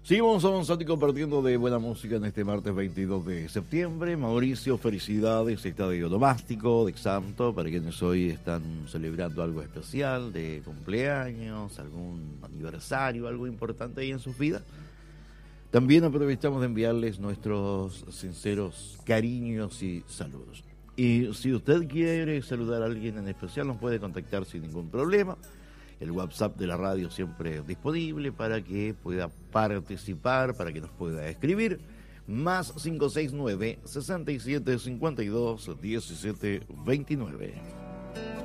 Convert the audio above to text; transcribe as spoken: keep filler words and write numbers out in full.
Seguimos avanzando y compartiendo de buena música en este martes veintidós de septiembre. Mauricio, felicidades, estadio domástico de Xanto, para quienes hoy están celebrando algo especial, de cumpleaños, algún aniversario, algo importante ahí en sus vidas. También aprovechamos de enviarles nuestros sinceros cariños y saludos. Y si usted quiere saludar a alguien en especial, nos puede contactar sin ningún problema. El WhatsApp de la radio siempre disponible para que pueda participar, para que nos pueda escribir. Más cinco seis nueve, sesenta y siete, cincuenta y dos, diecisiete veintinueve.